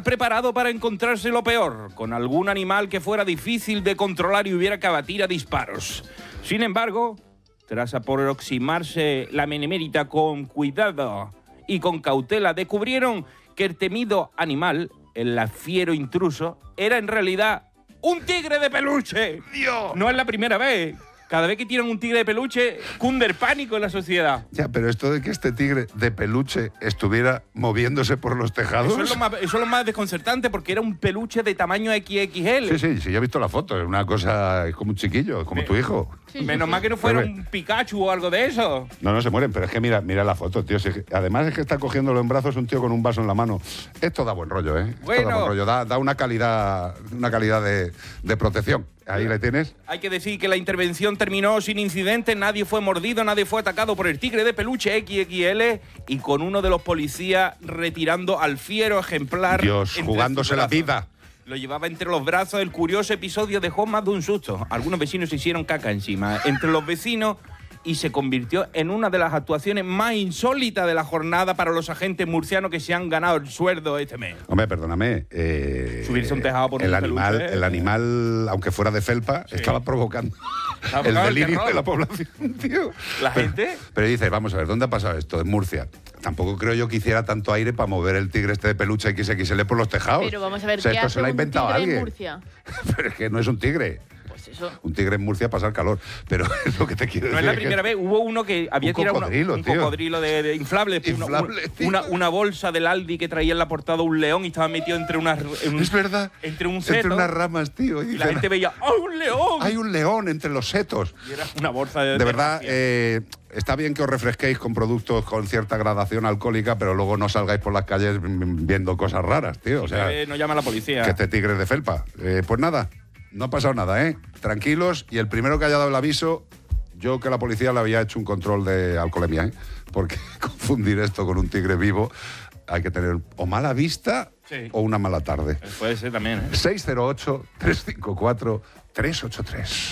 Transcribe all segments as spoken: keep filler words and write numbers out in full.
preparado para encontrarse lo peor, con algún animal que fuera difícil de controlar y hubiera que abatir a disparos. Sin embargo, tras aproximarse la benemérita con cuidado y con cautela, descubrieron que el temido animal, el fiero intruso, era en realidad un tigre de peluche. ¡Dios! No es la primera vez. Cada vez que tiran un tigre de peluche, cunde el pánico en la sociedad. Ya, pero esto de que este tigre de peluche estuviera moviéndose por los tejados... Eso es lo más, eso es lo más desconcertante, porque era un peluche de tamaño equis equis ele. Sí, sí, sí, yo he visto la foto. Es una cosa... Es como un chiquillo, como Me- tu hijo. Sí, sí, Menos sí. mal que no fuera Pero- un Pikachu o algo de eso. No, no se mueren, pero es que mira, mira la foto, tío. Si es que- además es que está cogiéndolo en brazos un tío con un vaso en la mano. Esto da buen rollo, ¿eh? Esto Bueno. da buen rollo, da, da una calidad, una calidad de, de protección. Ahí le tienes. Hay que decir que la intervención terminó sin incidentes, nadie fue mordido, nadie fue atacado por el tigre de peluche equis equis ele y con uno de los policías retirando al fiero ejemplar. Dios, entre jugándose sus la brazos. vida. Lo llevaba entre los brazos. El curioso episodio dejó más de un susto. Algunos vecinos se hicieron caca encima. Entre los vecinos, y se convirtió en una de las actuaciones más insólitas de la jornada para los agentes murcianos que se han ganado el sueldo este mes. Hombre, perdóname. eh, Subirse a un tejado por el un animal, peluche, ¿eh? El animal, aunque fuera de felpa, estaba provocando Estaba el provocando el delirio terror. de la población, tío. La Pero- gente... Pero dices, vamos a ver, ¿dónde ha pasado esto? En Murcia. Tampoco creo yo que hiciera tanto aire para mover el tigre este de peluche equis equis ele por los tejados. Pero vamos a ver, O sea, ¿qué esto hace se lo ha un inventado tigre en alguien. Murcia? Pero es que no es un tigre. Pues eso. Un tigre en Murcia pasa el calor. Pero es lo que te quiero No decir. es la que- primera vez. Hubo uno que había Un tirado una- cocodrilo, un tío. cocodrilo de, de inflable. una- Inflable, una, tío. una, una bolsa del Aldi que traía en la portada un león y estaba metido entre unas... en un- Es verdad. Entre un Entre seto. unas ramas, tío. Y la gente veía, ¡ay, un león! Hay un león entre los setos. Y era una bolsa de... De verdad, ración. eh, está bien que os refresquéis con productos con cierta gradación alcohólica, pero luego no salgáis por las calles mm, viendo cosas raras, tío. O sea, Eh, no llama a la policía. que este tigre es de felpa. Eh, pues nada, no ha pasado nada, ¿eh? Tranquilos, y el primero que haya dado el aviso, yo que la policía le había hecho un control de alcoholemia, ¿eh? Porque confundir esto con un tigre vivo hay que tener o mala vista Sí. o una mala tarde. Puede ser también, ¿eh? seis cero ocho, tres cinco cuatro, tres ocho tres.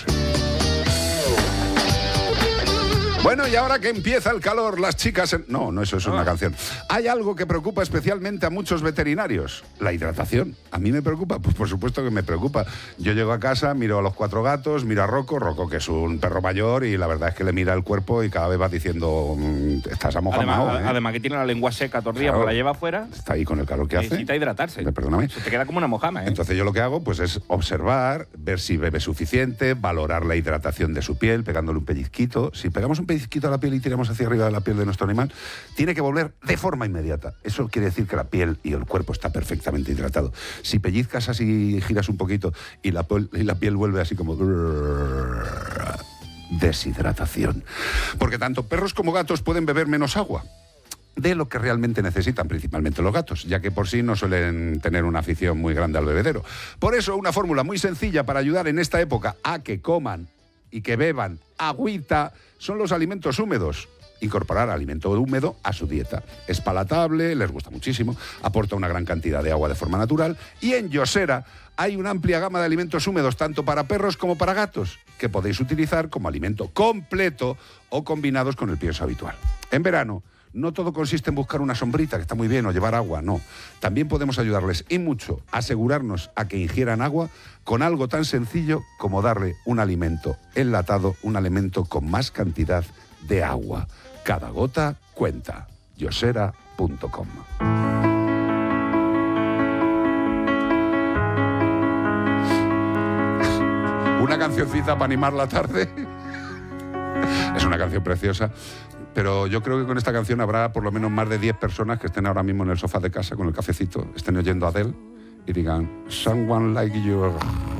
Bueno, y ahora que empieza el calor, las chicas... en- No, no, eso es una Ah. canción. Hay algo que preocupa especialmente a muchos veterinarios. La hidratación. ¿A mí me preocupa? Pues por supuesto que me preocupa. Yo llego a casa, miro a los cuatro gatos, miro a Rocco, Rocco que es un perro mayor y la verdad es que le mira el cuerpo y cada vez va diciendo, mm, estás amojamado, Además, ¿eh? además que tiene la lengua seca todo el día, Claro. porque la lleva afuera, Está ahí con el calor que hace. necesita hidratarse. Eh, Perdóname. Se te queda como una mojama, ¿eh? Entonces yo lo que hago pues es observar, ver si bebe suficiente, valorar la hidratación de su piel, pegándole un pellizquito. Si pegamos un pellizquito a la piel y tiramos hacia arriba de la piel de nuestro animal, tiene que volver de forma inmediata. Eso quiere decir que la piel y el cuerpo está perfectamente hidratado. Si pellizcas así y giras un poquito y la, piel- y la piel vuelve así como... deshidratación. Porque tanto perros como gatos pueden beber menos agua de lo que realmente necesitan, principalmente los gatos, ya que por sí no suelen tener una afición muy grande al bebedero. Por eso, una fórmula muy sencilla para ayudar en esta época a que coman y que beban agüita son los alimentos húmedos. Incorporar alimento húmedo a su dieta. Es palatable, les gusta muchísimo, aporta una gran cantidad de agua de forma natural y en Yosera hay una amplia gama de alimentos húmedos tanto para perros como para gatos que podéis utilizar como alimento completo o combinados con el pienso habitual. En verano, no todo consiste en buscar una sombrita, que está muy bien, o llevar agua, no. También podemos ayudarles, y mucho, a asegurarnos a que ingieran agua con algo tan sencillo como darle un alimento enlatado, un alimento con más cantidad de agua. Cada gota cuenta. yosera punto com. Una cancioncita para animar la tarde. Es una canción preciosa. Pero yo creo que con esta canción habrá por lo menos más de diez personas que estén ahora mismo en el sofá de casa con el cafecito, estén oyendo a Adele y digan, Someone Like You.